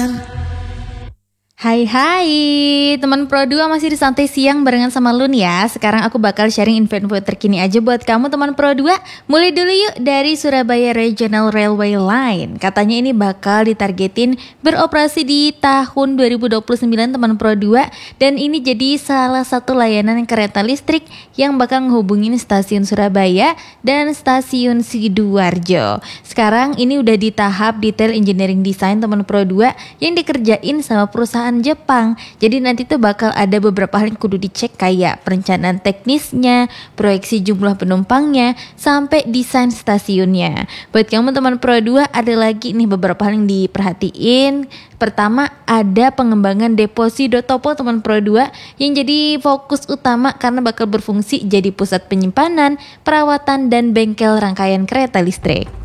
Hai teman Pro 2, masih di Santai Siang barengan sama Lun ya. Sekarang aku bakal sharing info-info terkini aja buat kamu teman Pro 2. Mulai dulu yuk dari Surabaya Regional Railway Line. Katanya ini bakal ditargetin beroperasi di tahun 2029 teman Pro 2. Dan ini jadi salah satu layanan kereta listrik yang bakal menghubungin stasiun Surabaya dan stasiun Sidoarjo. Sekarang ini udah di tahap detail engineering design teman Pro 2 yang dikerjain sama perusahaan Jepang. Jadi nanti tuh bakal ada beberapa hal yang kudu dicek, kayak perencanaan teknisnya, proyeksi jumlah penumpangnya, sampai desain stasiunnya. Buat kamu teman Pro 2 ada lagi nih beberapa hal yang diperhatiin. Pertama, ada pengembangan deposito topo teman Pro 2 yang jadi fokus utama karena bakal berfungsi jadi pusat penyimpanan, perawatan, dan bengkel rangkaian kereta listrik.